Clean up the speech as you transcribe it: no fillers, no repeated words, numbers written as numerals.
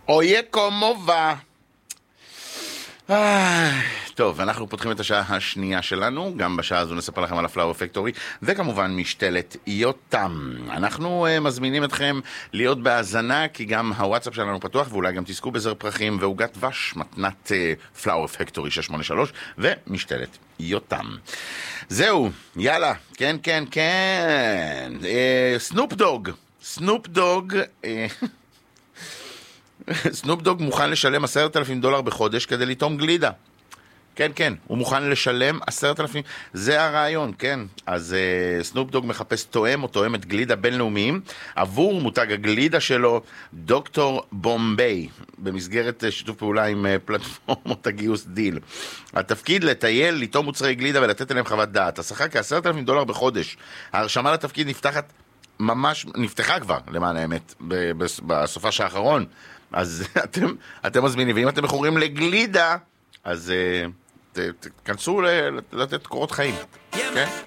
אויה קומובה. טוב, אנחנו פותחים את השעה השנייה שלנו, גם בשעה הזו נספר לכם על הפלאואר פקטורי, וכמובן משתלת יותם. אנחנו מזמינים אתכם להיות בהאזנה, כי גם הוואטסאפ שלנו פתוח, ואולי גם תזכו בזר פרחים ועוגת דבש, מתנת פלאואר פקטורי 683, ומשתלת יותם. זהו, יאללה, כן, כן, כן. סנופ דוג. סנופ דוג מוכן לשלם $10,000 בחודש כדי לטעום גלידה. כן, כן, הוא מוכן לשלם 10,000, זה הרעיון, כן. אז סנופ דוג מחפש תואם או תואמת גלידה בינלאומיים עבור מותג הגלידה שלו, דוקטור בומביי, במסגרת שיתוף פעולה עם פלטפורמות הגיוס דיל. התפקיד לטייל, לטעום מוצרי גלידה ולתת עליהם חוות דעת. השכר $10,000 בחודש. ההרשמה לתפקיד נפתחה כבר, למען האמת, בסופה האחרון. אז אתם מזמינים, ואם אתם מכורים לגלידה, אז תכנסו לתת קורות חיים, כן?